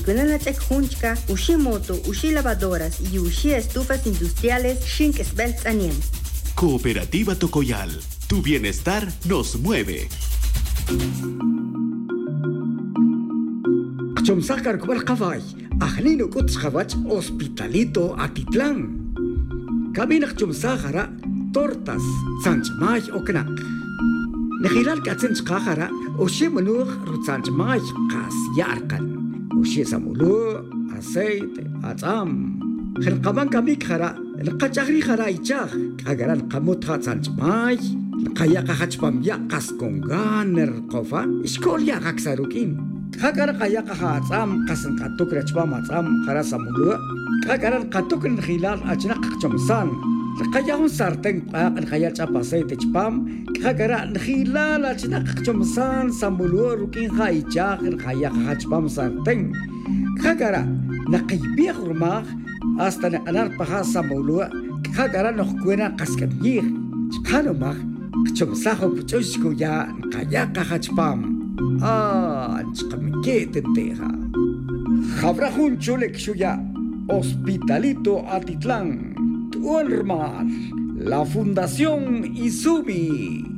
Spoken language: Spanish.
Tuenalatek Junchka, Ushimoto, Ushi lavadoras y Ushi estufas industriales Shink Sbelts Anien. Cooperativa Tocoyal. Tu bienestar nos mueve. Chomsakar kubal kawai, ahnino kuts kawach Hospitalito Atitlán. Kabinak chomsakara tortas sanchmay oknak. Nehilal katsen chkakara Ushi manuch rutsanchmay kas yarkan. Ushi samulu, aceite, atzam. Khelkaman kamik khara, lqachagri khara ichag. Kagaran kamut khatsanchmay. Kaya kahachpam ya kaskonganer kofa iskol ya kaksarukin. Kagaran kaya kahatsam kasan katuk rachpam atsam khara samulu. Kagaran katuk khilal ajnak chomsan. Kaya hon sarteng kaya chapasay techpam. Kagaran khilal ajnak chomsan samulu rukin khaichag kaya kahachpam sarteng. Kagara nakibiyah rumah hasta nakanar paha samulu. Kagara nokuena kaskanyir. Kanumah chomsaho puchoshko ya kaya kahachpam. Chkamike tenteja. Jabrajun chulek shuya. Hospitalito Atitlán. Tu hermano. La Fundación Izumi.